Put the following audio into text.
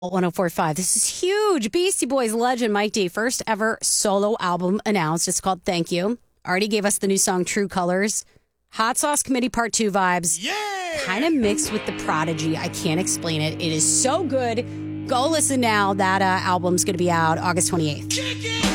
1045. This is huge. Beastie Boys legend Mike D. First ever solo album announced. It's called Thank You. Already gave us the new song True Colors. Hot Sauce Committee Part 2 vibes. Yeah! Kind of mixed with The Prodigy. I can't explain it. It is so good. Go listen now. That album's going to be out August 28th.